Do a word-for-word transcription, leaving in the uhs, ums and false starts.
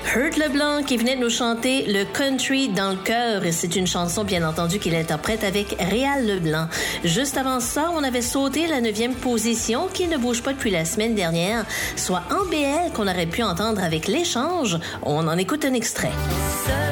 Hurt Leblanc qui venait de nous chanter le country dans le cœur. Et c'est une chanson, bien entendu, qu'il interprète avec Réal Leblanc. Juste avant ça, on avait sauté la neuvième position qui ne bouge pas depuis la semaine dernière, soit en B L qu'on aurait pu entendre avec l'échange. On en écoute un extrait.